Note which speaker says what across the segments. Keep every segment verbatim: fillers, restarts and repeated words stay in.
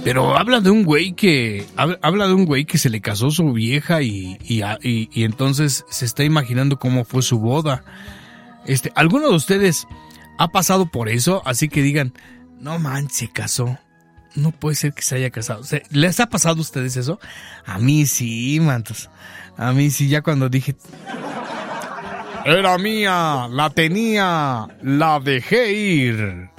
Speaker 1: Pero habla de un güey que habla de un güey que se le casó su vieja y, y, y, y entonces se está imaginando cómo fue su boda. Este, ¿alguno de ustedes ha pasado por eso? Así que digan, no manches, se casó. No puede ser que se haya casado. ¿Les ha pasado a ustedes eso? A mí sí, mantos. A mí sí, ya cuando dije, era mía, la tenía, la dejé ir.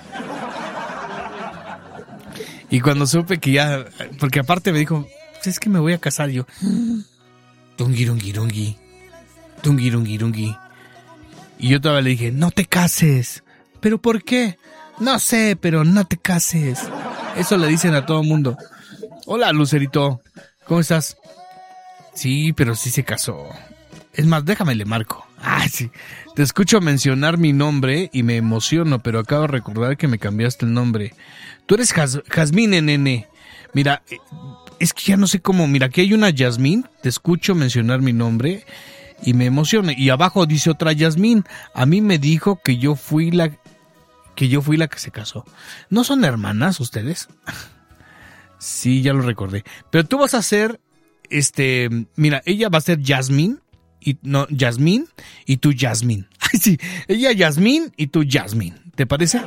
Speaker 1: Y cuando supe que ya, porque aparte me dijo, pues es que me voy a casar yo. Tungirungirungi, tungirungirungi. Y yo todavía le dije, no te cases. ¿Pero por qué? No sé, pero no te cases. Eso le dicen a todo el mundo. Hola, Lucerito, ¿cómo estás? Sí, pero sí se casó. Es más, déjame le marco. Ah, sí. Te escucho mencionar mi nombre y me emociono, pero acabo de recordar que me cambiaste el nombre. Tú eres Jas- Jazmín, nene. Mira, es que ya no sé cómo. Mira, aquí hay una Yasmín. Te escucho mencionar mi nombre y me emociono. Y abajo dice otra Yasmín. A mí me dijo que yo fui la que yo fui la que se casó. ¿No son hermanas ustedes? Sí, ya lo recordé. Pero tú vas a ser, este, mira, ella va a ser Yasmín. Y no, Yasmín y tú Yasmín. Ay, sí, ella Yasmín y tú Yasmín. ¿Te parece?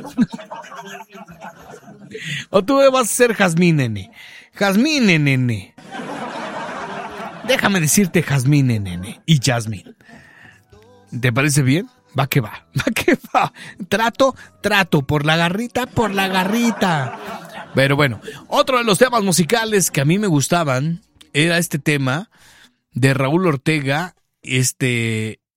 Speaker 1: O tú vas a ser Jazmín, nene. Jazmín, nene. Déjame decirte Jazmín, nene. Y Yasmín. ¿Te parece bien? Va que va, va que va. Trato, trato. Por la garrita, por la garrita. Pero bueno, otro de los temas musicales que a mí me gustaban era este tema de Raúl Ortega. Este,